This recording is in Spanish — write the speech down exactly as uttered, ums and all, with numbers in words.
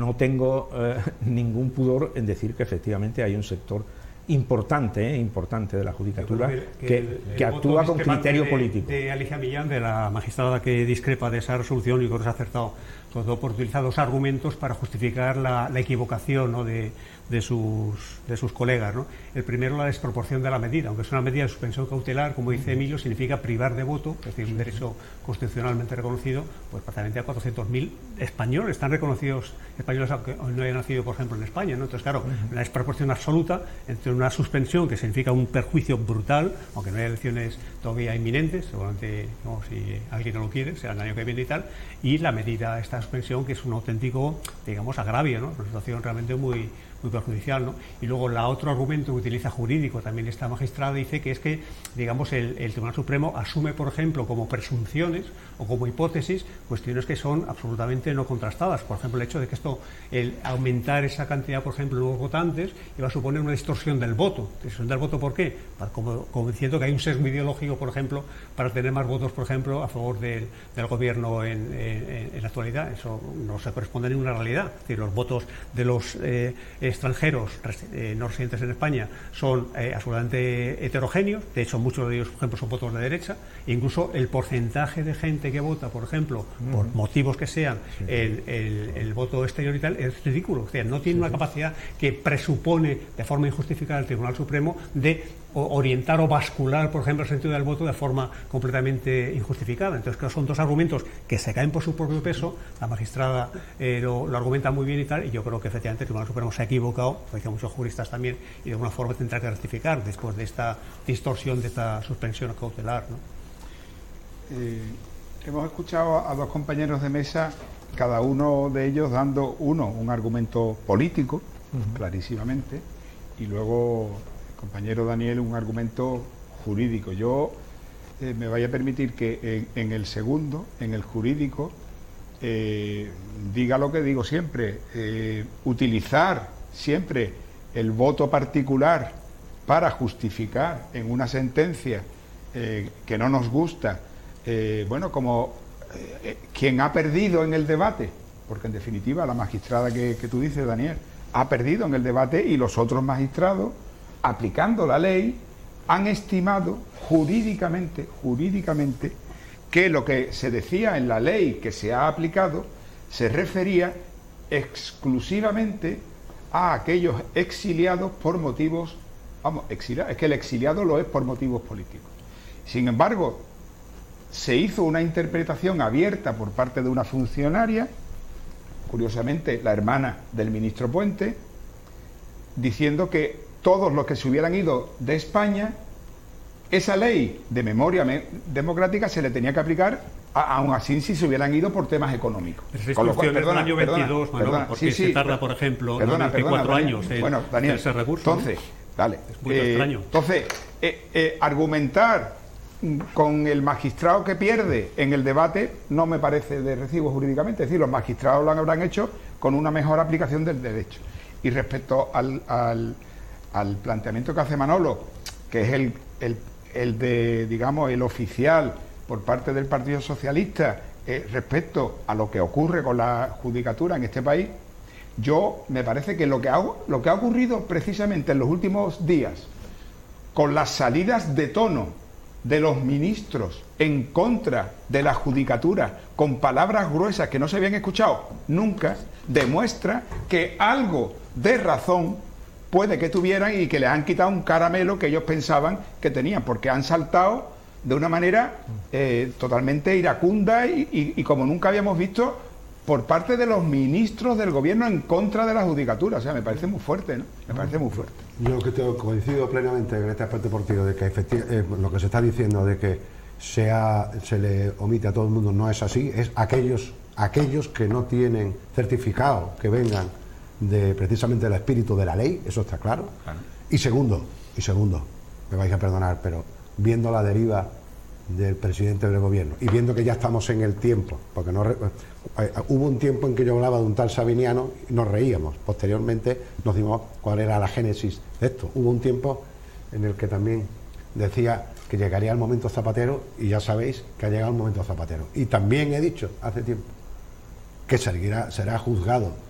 no tengo eh, ningún pudor en decir que efectivamente hay un sector importante, eh, importante de la judicatura que, que, que, el, el que actúa con criterio de, político. De Alicia Millán, de la magistrada que discrepa de esa resolución, y creo que se ha acertado, sobre todo por utilizar dos argumentos para justificar la, la equivocación, ¿no?, de, de, sus, de sus colegas, ¿no? El primero, la desproporción de la medida, aunque es una medida de suspensión cautelar, como dice Emilio, significa privar de voto, es decir, un derecho constitucionalmente reconocido, pues prácticamente a cuatrocientos mil españoles, están reconocidos españoles aunque no hayan nacido, por ejemplo, en España, ¿no? Entonces, claro, uh-huh. una desproporción absoluta entre una suspensión que significa un perjuicio brutal, aunque no haya elecciones todavía inminentes, seguramente, no, si alguien no lo quiere, será el año que viene y tal, y la medida, esta suspensión, que es un auténtico, digamos, agravio, ¿no? Una situación realmente muy, muy perjudicial, ¿no? Y luego la otro argumento que utiliza jurídico también esta magistrada dice que es que, digamos, el, el Tribunal Supremo asume, por ejemplo, como presunciones o como hipótesis cuestiones que son absolutamente no contrastadas. Por ejemplo, el hecho de que esto, el aumentar esa cantidad, por ejemplo, de nuevos votantes, iba a suponer una distorsión del voto. ¿Distorsión del voto por qué? Para, como, como diciendo que hay un sesgo ideológico, por ejemplo, para tener más votos, por ejemplo, a favor del, del gobierno en, en, en la actualidad. Eso no se corresponde a ninguna realidad. Es decir, los votos de los eh, extranjeros eh, no residentes en España son eh, absolutamente heterogéneos. De hecho, muchos de ellos, por ejemplo, son votos de derecha. E incluso el porcentaje de gente que vota, por ejemplo, uh-huh. por motivos que sean, sí. el, el, el voto exterior y tal, es ridículo. O sea, no tiene sí, una sí. capacidad que presupone de forma injustificada el Tribunal Supremo de orientar o bascular, por ejemplo, el sentido del voto de forma completamente injustificada. Entonces, creo que son dos argumentos que se caen por su propio peso. La magistrada eh, lo, lo argumenta muy bien y tal, y yo creo que efectivamente el Tribunal Supremo se ha equivocado, lo dicen muchos juristas también, y de alguna forma tendrá que rectificar después de esta distorsión, de esta suspensión cautelar, ¿no? Eh, hemos escuchado a dos compañeros de mesa, cada uno de ellos dando, uno, un argumento político, uh-huh. clarísimamente, y luego el compañero Daniel un argumento jurídico. Yo eh, me vaya a permitir que en, en el segundo, en el jurídico, eh, diga lo que digo siempre, eh, utilizar siempre el voto particular para justificar en una sentencia eh, que no nos gusta, eh, bueno, como eh, quien ha perdido en el debate, porque en definitiva la magistrada que, que tú dices, Daniel, ha perdido en el debate, y los otros magistrados, aplicando la ley, han estimado jurídicamente, jurídicamente, que lo que se decía en la ley que se ha aplicado se refería exclusivamente a aquellos exiliados por motivos, vamos, exiliados, es que el exiliado lo es por motivos políticos. Sin embargo, se hizo una interpretación abierta por parte de una funcionaria, curiosamente la hermana del ministro Puente, diciendo que todos los que se hubieran ido de España, esa ley de memoria me democrática se le tenía que aplicar a, aún así si se hubieran ido por temas económicos. Pero con lo cual, perdona, el año veintidós, perdona, Manolo, porque sí, sí, se tarda, por ejemplo, perdona, veinticuatro perdona, años en bueno, Daniel, ese recurso. Entonces, ¿no? Dale. Es muy eh, extraño. Entonces, eh, eh, argumentar con el magistrado que pierde en el debate no me parece de recibo jurídicamente. Es decir, los magistrados lo habrán hecho con una mejor aplicación del derecho. Y respecto al, al, al planteamiento que hace Manolo, que es el, el, el de, digamos, el oficial por parte del Partido Socialista eh, respecto a lo que ocurre con la judicatura en este país, yo me parece que lo que, ha, lo que ha ocurrido precisamente en los últimos días con las salidas de tono de los ministros en contra de la judicatura con palabras gruesas que no se habían escuchado nunca, demuestra que algo de razón puede que tuvieran y que les han quitado un caramelo que ellos pensaban que tenían, porque han saltado de una manera eh, totalmente iracunda y, y, y como nunca habíamos visto por parte de los ministros del gobierno en contra de la judicatura. O sea, me parece muy fuerte, ¿no? Me parece muy fuerte. Yo que te coincido plenamente en este aspecto deportivo de que efectivamente eh, lo que se está diciendo de que sea, se le omite a todo el mundo no es así, es aquellos, aquellos que no tienen certificado que vengan de precisamente del espíritu de la ley, eso está claro. Claro. Y segundo, y segundo, me vais a perdonar, pero viendo la deriva del presidente del gobierno y viendo que ya estamos en el tiempo, porque no, eh, hubo un tiempo en que yo hablaba de un tal Sabiniano y nos reíamos, posteriormente nos dimos cuál era la génesis de esto. Hubo un tiempo en el que también decía que llegaría el momento Zapatero, y ya sabéis que ha llegado el momento Zapatero, y también he dicho hace tiempo que será, será juzgado